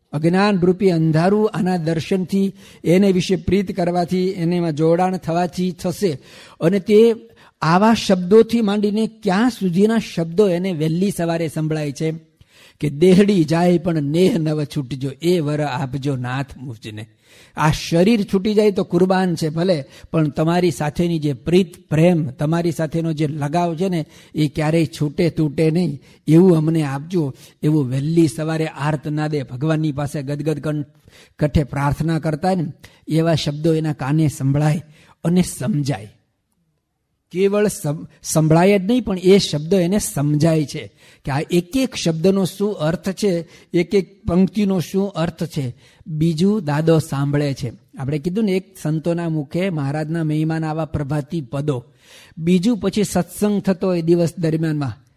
અજ્ઞાન રૂપી અંધારું આના દર્શનથી, એને વિશે પ્રીત કરવાથી, એનેમાં જોડાણ થવાથી થશે. અને તે આવા શબ્દોથી માંડીને ક્યાં સુધીના શબ્દો એને વહેલી સવારે સંભળાય છે કે દેહડી જાય પણ નેહ નવ છૂટજો, એ વર આપજો નાથ મુજને. આ શરીર છૂટી જાય તો કુરબાન છે ભલે, પણ તમારી સાથેની જે પ્રીત પ્રેમ, તમારી સાથેનો જે લગાવ છે ને, એ ક્યારેય છૂટે તૂટે નહીં, એવું અમને આપજો. એવું વહેલી સવારે આર્તનાદે ભગવાનની પાસે ગદગદ કંઠે પ્રાર્થના કરતા ને, એવા શબ્દો એના કાને સંભળાય અને સમજાય. કેવળ સંભળાય જ નહીં, પણ એ શબ્દો એને સમજાય છે કે આ એક એક શબ્દનો શું અર્થ છે, એક એક પંક્તિનો શું અર્થ છે, બીજું દાદો સાંભળે છે. આપણે કીધું ને, એક સંતોના મુખે મહારાજના મહિમાના આવા પ્રભાતી પદો, બીજું પછી સત્સંગ થતો એ દિવસ દરમિયાનમાં